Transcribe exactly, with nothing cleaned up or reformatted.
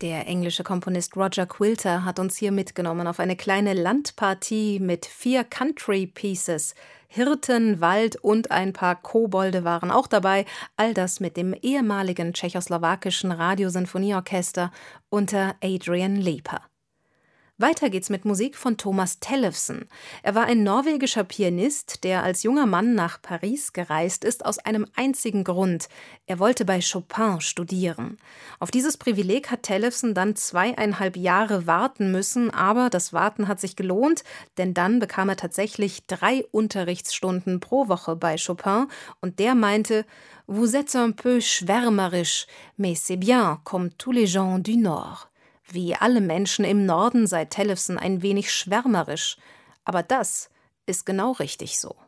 Der englische Komponist Roger Quilter hat uns hier mitgenommen auf eine kleine Landpartie mit vier Country-Pieces. Hirten, Wald und ein paar Kobolde waren auch dabei. All das mit dem ehemaligen tschechoslowakischen Radiosinfonieorchester unter Adrian Leper. Weiter geht's mit Musik von Thomas Tellefsen. Er war ein norwegischer Pianist, der als junger Mann nach Paris gereist ist, aus einem einzigen Grund: Er wollte bei Chopin studieren. Auf dieses Privileg hat Tellefsen dann zweieinhalb Jahre warten müssen, aber das Warten hat sich gelohnt, denn dann bekam er tatsächlich drei Unterrichtsstunden pro Woche bei Chopin und der meinte: Vous êtes un peu schwärmerisch, mais c'est bien, comme tous les gens du Nord. Wie alle Menschen im Norden sei Tellefsen ein wenig schwärmerisch. Aber das ist genau richtig so.